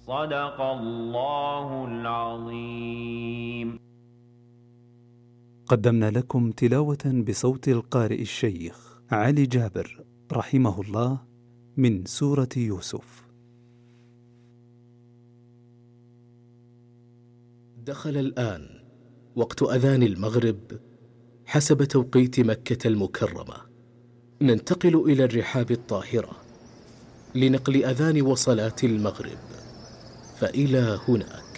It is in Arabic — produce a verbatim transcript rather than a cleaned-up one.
صدق الله العظيم. قدمنا لكم تلاوة بصوت القارئ الشيخ علي جابر رحمه الله من سورة يوسف. دخل الآن وقت أذان المغرب حسب توقيت مكة المكرمة. ننتقل إلى الرحاب الطاهرة لنقل أذان وصلاة المغرب، فإلى هناك.